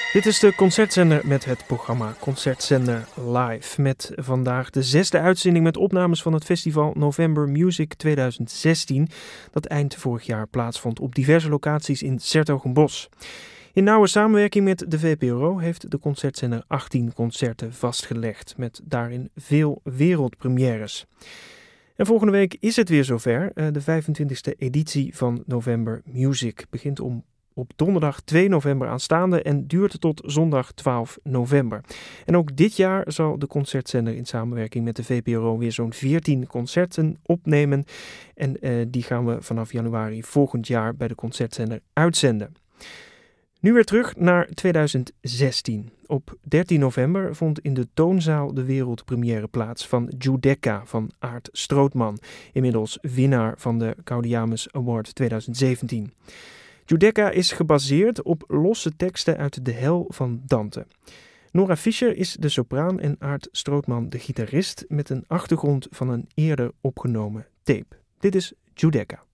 Dit is de Concertzender met het programma Concertzender Live. Met vandaag de 6e uitzending met opnames van het festival November Music 2016. Dat eind vorig jaar plaatsvond op diverse locaties in 's-Hertogenbosch. In nauwe samenwerking met de VPRO heeft de Concertzender 18 concerten vastgelegd. Met daarin veel wereldpremières. En volgende week is het weer zover. De 25e editie van November Music begint op donderdag 2 november aanstaande en duurt tot zondag 12 november. En ook dit jaar zal de Concertzender in samenwerking met de VPRO weer zo'n 14 concerten opnemen. En die gaan we vanaf januari volgend jaar bij de Concertzender uitzenden. Nu weer terug naar 2016. Op 13 november vond in de Toonzaal de wereldpremière plaats van Judecca van Aart Strootman, inmiddels winnaar van de Gaudiamus Award 2017. Judecca is gebaseerd op losse teksten uit De Hel van Dante. Nora Fischer is de sopraan en Aart Strootman de gitarist met een achtergrond van een eerder opgenomen tape. Dit is Judecca.